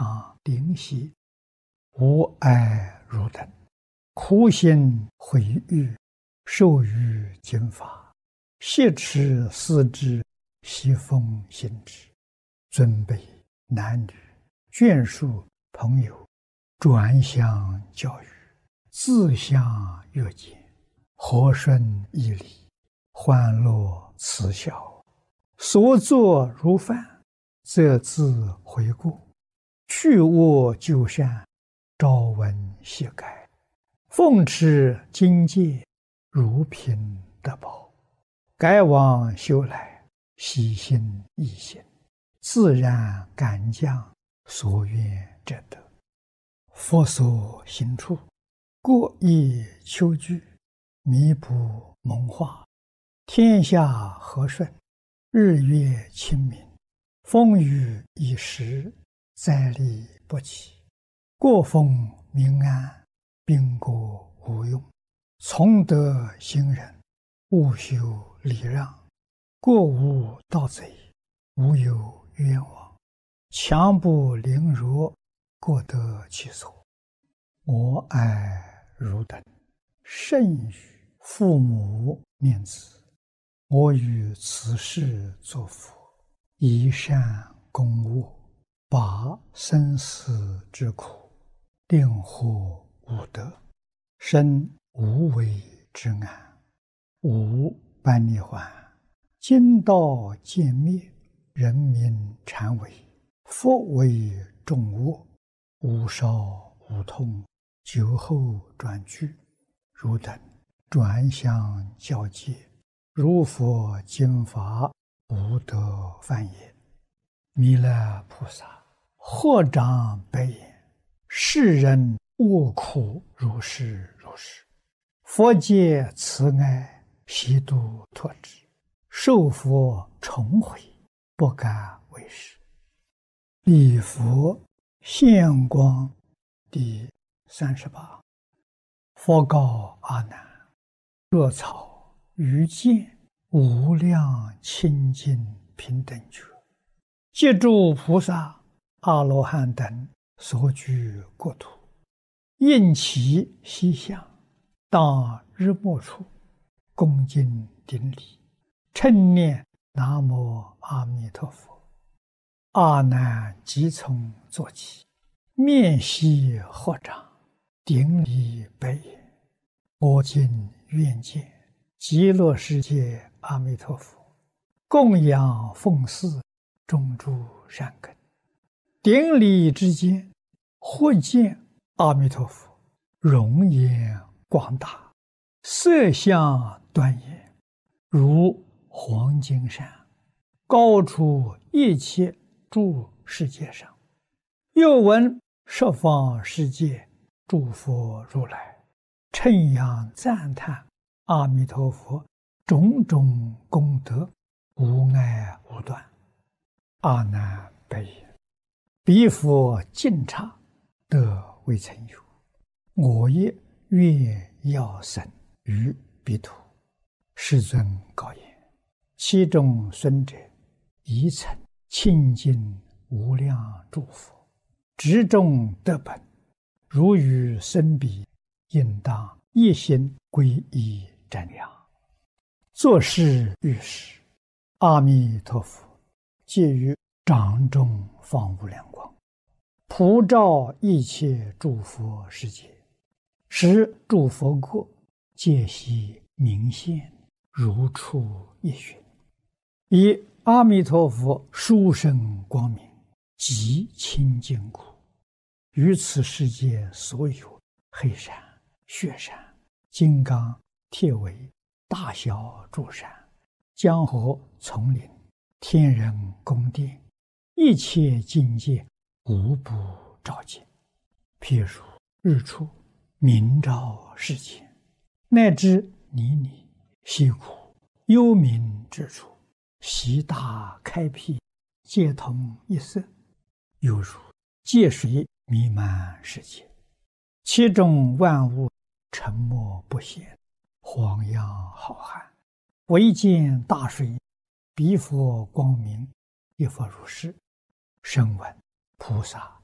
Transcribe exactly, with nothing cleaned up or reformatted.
常灵犀，无碍如等，苦心毁誉，受于经法，挟持思之，悉奉行之。尊卑男女，眷属朋友，转相教育，自相约见，和顺义理，欢乐慈孝，所作如饭，则自回顾，去恶就善，朝闻夕改，奉持经戒，如凭得宝，改往修来，喜心易行，自然感将，所愿者得。佛所行处，过意求具，弥补蒙化，天下和顺，日月清明，风雨已时，灾利不起，国风民安，兵国无用，从德行仁，务修礼让，国无盗贼，无有冤枉，强不凌弱，各得其所。我爱汝等，甚与父母念子，我与此世作佛，以善攻恶，拔生死之苦，令获无得，生无为之安，无般涅槃，经道渐灭，人民禅为，佛为众恶，无少无痛，酒后转句，汝等转相教戒，如佛经法，无得犯也。弥勒菩萨合掌白言：世人恶苦如是如是，佛界慈爱，悉度脱之，受佛重悔，不敢为是。礼佛现光第三十八。佛告阿难：若草于见无量清净平等觉，借诸菩萨、阿罗汉等所居国土，应其西向，当日没处，恭敬顶礼，称念南无阿弥陀佛。阿难即从坐起，面悉合掌，顶礼白言：我今愿见极乐世界阿弥陀佛，供养奉祀，种诸善根。顶礼之间，忽见阿弥陀佛容颜广大，色相端严，如黄金山，高出一切诸世界上。又闻十方世界诸佛如来称扬赞叹阿弥陀佛种种功德，无碍无断。阿难白言：彼佛净刹，得未曾有，我也愿要生于彼土。世尊告言：其中孙者，宜曾清净无量诸佛，执众得本，如与生彼，应当一心皈依瞻仰。作是遇时，阿弥陀佛借于掌中放无量光，普照一切诸佛世界，使诸佛国皆悉明现，如出一寻。以阿弥陀佛殊胜光明，极清净苦，于此世界所有黑山、雪山、金刚、铁围、大小诸山、江河、丛林、天人宫殿，一切境界无不照见。譬如日出，明照世间，乃至泥泞、溪谷、幽冥之处，悉大开辟，皆同一色，犹如界水弥漫世界，其中万物沉默不显，荒洋浩瀚，唯见大水，彼佛光明，亦复如是。声闻、菩萨、